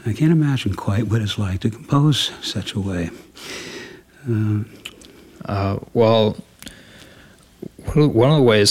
I can't imagine quite what it's like to compose such a way. Well, one of the ways